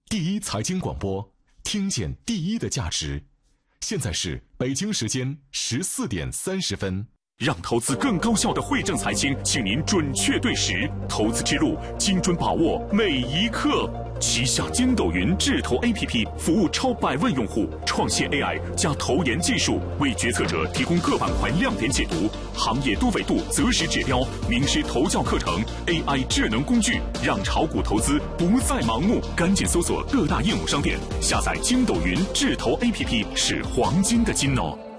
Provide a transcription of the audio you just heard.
第一财经广播，听见第一的价值。现在是北京时间14点30分。 让投资更高效的惠正财经，请您准确对时，投资之路精准把握每一刻。旗下筋斗云智投 APP 服务超100万用户，创现 AI 加投研技术，为决策者提供各板块亮点解读、行业多维度择时指标、名师投教课程、AI 智能工具，让炒股投资不再盲目。赶紧搜索各大应用商店，下载筋斗云智投 APP 是黄金的金哦。